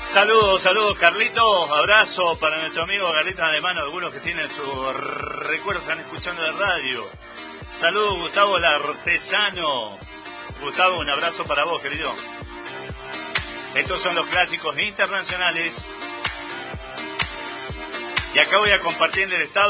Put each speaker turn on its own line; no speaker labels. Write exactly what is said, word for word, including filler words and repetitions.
Saludos, saludos Carlitos, abrazo para nuestro amigo Carlitos, además algunos que tienen sus recuerdos, están escuchando de radio. Saludos Gustavo el artesano. Gustavo, un abrazo para vos, querido. Estos son los clásicos internacionales. Y acá voy a compartir en el estado